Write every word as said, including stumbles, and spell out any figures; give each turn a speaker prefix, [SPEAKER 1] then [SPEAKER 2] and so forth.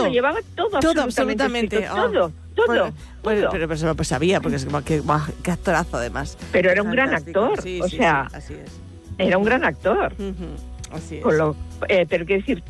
[SPEAKER 1] lo llevaba todo,
[SPEAKER 2] todo
[SPEAKER 1] absolutamente.
[SPEAKER 2] absolutamente.
[SPEAKER 1] Escrito, todo,
[SPEAKER 2] Oh.
[SPEAKER 1] todo.
[SPEAKER 2] Pues, pues,
[SPEAKER 1] todo.
[SPEAKER 2] pero, pero, pues sabía, porque es como que, guau, qué actorazo además.
[SPEAKER 1] Pero era un gran
[SPEAKER 2] Fantástico.
[SPEAKER 1] actor,
[SPEAKER 2] Sí,
[SPEAKER 1] o
[SPEAKER 2] sí,
[SPEAKER 1] sea,
[SPEAKER 2] sí, así es.
[SPEAKER 1] era un gran actor.
[SPEAKER 2] Uh-huh. Así es.
[SPEAKER 1] Con lo, eh, pero quiero decir,